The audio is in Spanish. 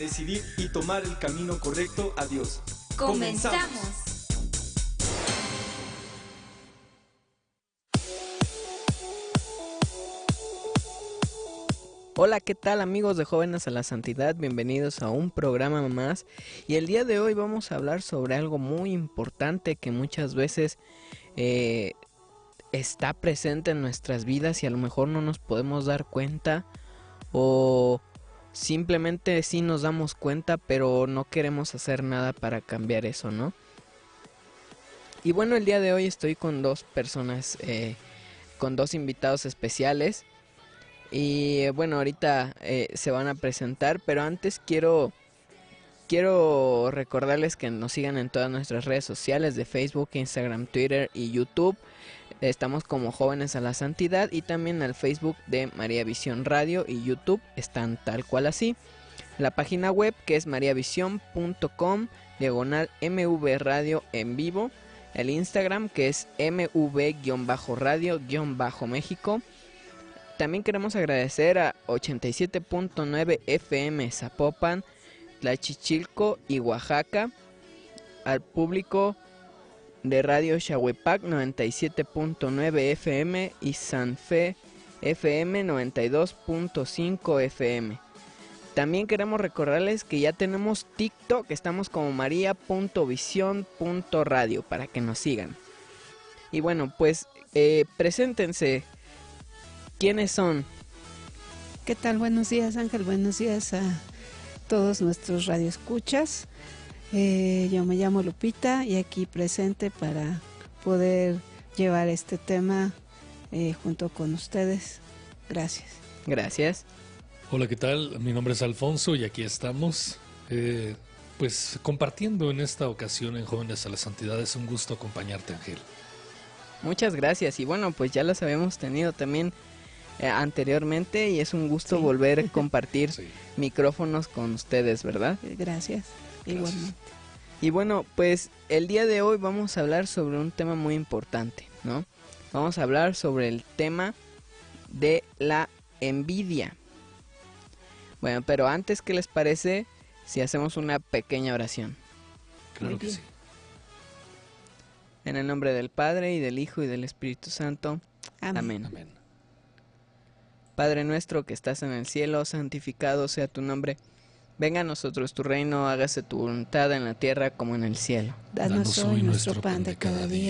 decidir y tomar el camino correcto a Dios. ¡Comenzamos! Hola, ¿qué tal amigos de Jóvenes a la Santidad? Bienvenidos a un programa más. Y el día de hoy vamos a hablar sobre algo muy importante que muchas veces está presente en nuestras vidas y a lo mejor no nos podemos dar cuenta, o simplemente sí nos damos cuenta pero no queremos hacer nada para cambiar eso, ¿no? Y bueno, el día de hoy estoy con dos personas, con dos invitados especiales. Y bueno, ahorita se van a presentar, pero antes quiero recordarles que nos sigan en todas nuestras redes sociales de Facebook, Instagram, Twitter y YouTube. Estamos como Jóvenes a la Santidad, y también al Facebook de María Visión Radio y YouTube están tal cual así. La página web, que es mariavision.com/MV Radio en vivo. El Instagram, que es MV-radio-México. También queremos agradecer a 87.9 FM Zapopan, Tlachichilco y Oaxaca, al público de Radio Xahuepac 97.9 FM y San Fe FM 92.5 FM. También queremos recordarles que ya tenemos TikTok, estamos como maria.vision.radio para que nos sigan. Y bueno, pues preséntense. ¿Quiénes son? ¿Qué tal? Buenos días, Ángel. Buenos días a todos nuestros radioescuchas. Yo me llamo Lupita y aquí presente para poder llevar este tema junto con ustedes. Gracias. Gracias. Hola, ¿qué tal? Mi nombre es Alfonso y aquí estamos pues compartiendo en esta ocasión en Jóvenes a la Santidad. Es un gusto acompañarte, Ángel. Muchas gracias. Y bueno, pues ya los habíamos tenido también anteriormente y es un gusto volver a compartir micrófonos con ustedes, ¿verdad? Gracias, igualmente. Y bueno, pues el día de hoy vamos a hablar sobre un tema muy importante, ¿no? Vamos a hablar sobre el tema de la envidia. Bueno, pero antes, ¿qué les parece si hacemos una pequeña oración? Claro que sí. En el nombre del Padre, y del Hijo, y del Espíritu Santo. Amén. Amén. Padre nuestro que estás en el cielo, santificado sea tu nombre. Venga a nosotros tu reino, hágase tu voluntad en la tierra como en el cielo. Danos hoy nuestro pan de cada día.